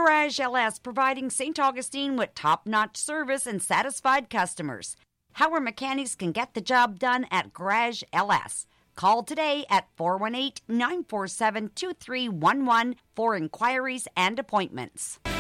Garage LS, providing St. Augustine with top-notch service and satisfied customers. Howard mechanics can get the job done at Garage LS. Call today at 418-947-2311 for inquiries and appointments.